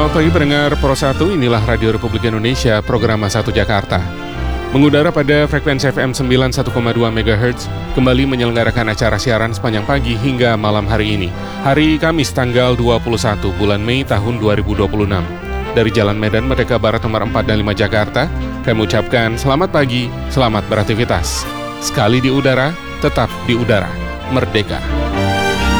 Selamat pagi pendengar Pro 1, inilah Radio Republik Indonesia, program 1 Jakarta. Mengudara pada frekuensi FM 91,2 MHz, kembali menyelenggarakan acara siaran sepanjang pagi hingga malam hari ini. Hari Kamis tanggal 21 bulan Mei tahun 2026. Dari Jalan Medan Merdeka Barat nomor 4 dan 5 Jakarta, kami ucapkan selamat pagi, selamat beraktivitas. Sekali di udara, tetap di udara. Merdeka.